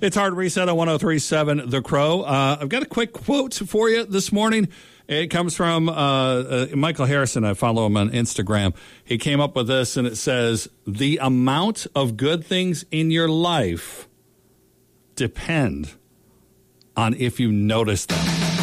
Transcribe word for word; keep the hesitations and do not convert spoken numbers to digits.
It's Hard Reset on one oh three point seven The Crow. Uh, I've got a quick quote for you this morning. It comes from uh, uh, Michael Harrison. I follow him on Instagram. He came up with this, and it says, the amount of good things in your life depend on if you notice them.